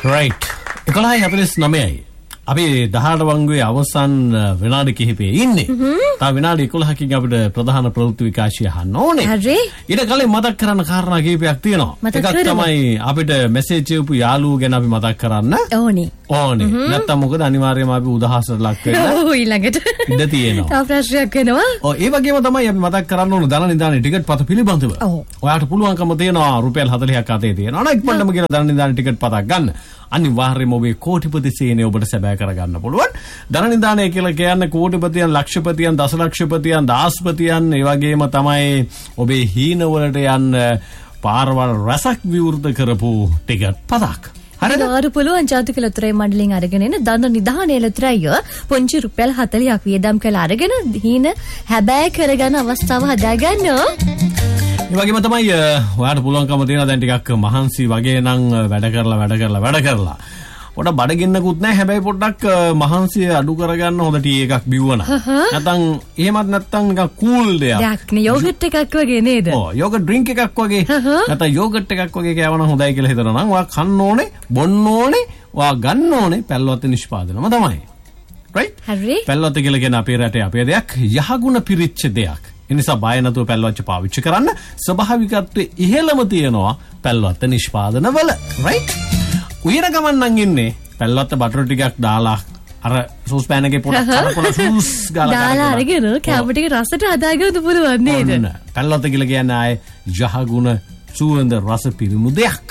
right 11:49යි අපි 18 වංගුවේ අවසන් විනාඩි කිහිපේ ඉන්නේ. තා විනාඩි 11කින් අපිට ප්‍රධාන ප්‍රවෘත්ති විකාශය අහන්න ඕනේ. හරි. ඊට කලින් මතක් කරන්න කාරණා කිහිපයක් තියෙනවා. එකක් තමයි අපිට මෙසේජ් කියපු යාළුවෝ ගැන අපි මතක් කරන්න ඕනේ. නැත්තම් මොකද අනිවාර්යයෙන්ම අපි උදහසට ලක් වෙනවා. ඔව් ඊළඟට ඉඳ තියෙනවා. තව ප්‍රශ්නයක් වෙනවා. ඔව් ඒ වගේම තමයි අපි මතක් කරන්න ඕන ධන නිදානේ ටිකට් පත පිළිබඳව. ඔයාලට පුළුවන්කම තියෙනවා රුපියල් 40ක් අතේ තියෙනවා. අනෙක් පොඩ්ඩම කියලා ධන නිදානේ ටිකට් පතක් ගන්න. අනිවාර්යයෙන්ම ඔබේ කෝටිපති සේනය ඔබට සැබෑ කරගන්න පුළුවන්. ධන නිදානය කියලා කියන්නේ කෝටිපතියන්, ලක්ෂපතියන්, දසලක්ෂපතියන්, දාස්පතියන්, ඒ වගේම තමයි ඔබේ හීන වලට යන්න පාරවල් රසක් විවෘත කරපු ටිකට් පතක්. හරිද? ආරු පුළුවන් ජාතික ලොතරැයි මණ්ඩලයෙන් අරගෙන එන ධන නිදානේ ලොතරැයි පුංචි රුපියල් 40ක් වියදම් කරලා අරගෙන හීන හැබෑ කරගන්න අවස්ථාව හදාගන්න. ඒ වගේම තමයි ඔයාලට පුළුවන්කම තියෙනවා දැන් ටිකක් මහන්සි වගේ නම් වැඩ කරලා පොඩ බඩගින්නකුත් නැහැ. හැබැයි පොඩ්ඩක් මහන්සිය අඩු කරගන්න හොඳ ටී එකක් බිව්වනම්. නැත්නම් එහෙමත් නැත්නම් නිකන් කූල් දෙයක්. නේ යෝගට් එකක් වගේ නේද? ඔව් යෝගට් ඩ්‍රින්ක් එකක් වගේ. නැත්නම් යෝගට් එකක් වගේ කෑවනම් හොඳයි කියලා හිතනවා නම් ඔයා කන්න ඕනේ, බොන්න ඕනේ, ඔයා ගන්න ඕනේ පැල්ලොත් නිෂ්පාදනම තමයි. right? හරි. පැල්ලොත් කියලා කියන අපේ රටේ අපේ දෙයක් යහගුණ පිරිච්ච දෙයක්. එනිසා බය නැතුව පැල්ලොත් පාවිච්චි කරන්න. ස්වභාවිකත්වයේ ඉහළම තියනවා පැල්ලොත් නිෂ්පාදන වල. right? උයන ගමන් නම් ඉන්නේ පැල්ලොත් බටර් ටිකක් දාලා අර සූස් පෑන් එකේ පොඩක් කරපොල සූස් ගාලා අරගෙන කැප ටික රසට හදාගන්න පුළුවන් නේද? පැල්ලොත් කියලා කියන්නේ ආයේ යහගුණ සුවඳ රස පිරුණු දෙයක්.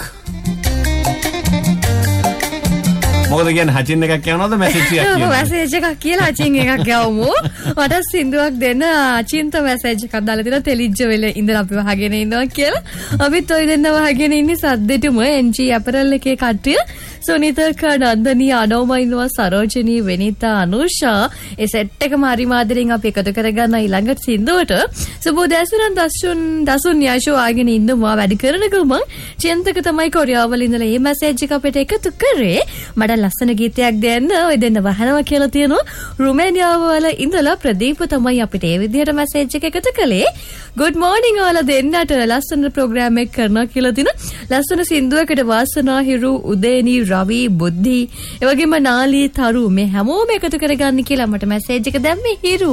මොකද කියන්නේ හචින් එකක් කියනවද මැසේජ් එකක් කියනවද? මැසේජ් එකක් කියලා හචින් එකක් යවමු. මට සින්දුවක් දෙන්න අචින්ත මැසේජ් එකක් දාලා තියෙනවා තෙලිජ්ජ වෙල ඉඳලා අපි වහගෙන ඉන්නවා කියලා. අපිත් ඔය දෙන්න වහගෙන ඉන්නේ සද්දෙටම NG අපරල් එකේ කට්ටිය. සුනිතක නන්දනී අනෝමයින්වා සරෝජනී වෙනිතා අනුෂා ඒ සෙට් එකම හරි මාදරෙන් අපි එකතු කරගන්න ඊළඟට සින්දුවට සුබෝදෑසුරන් දසුන් යෂෝ ආගෙන ඉන්නවා වැඩ කරන ගමන් චින්තක තමයි කොරියාවල ඉඳලා මේ මැසේජ් එක අපිට එකතු කරේ. මට ලස්සන ගීතයක් දෙන්න ඔය දෙන්න වහනවා කියලා තියෙනවා. රුමේනියාව වල ඉඳලා ප්‍රදීප තමයි අපිට මේ විදිහට මැසේජ් එක එකතු කළේ. good morning ඔයාලා දෙන්නට ලස්සන ප්‍රෝග්‍රෑම් එක කරනවා කියලා තියෙනවා. ලස්සන සින්දුවකට වාසනා හිරු උදේනී රවි බුද්ධි ඒ වගේම නාලී තරු මේ හැමෝම එකතු කරගන්න කියලා මට මැසේජ් එක දැම්මේ හිරු.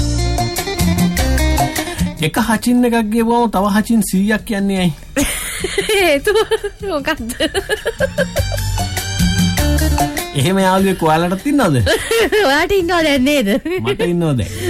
එක හචින් එකක් ගෙවුවම තව හචින් 100ක් කියන්නේ ඇයි? හේතුව මොකක්ද? එහෙම යාළුවෙක් ඔයාලටත් ඉන්නවද? ඔයාට ඉන්නවද නේද? මට ඉන්නවද?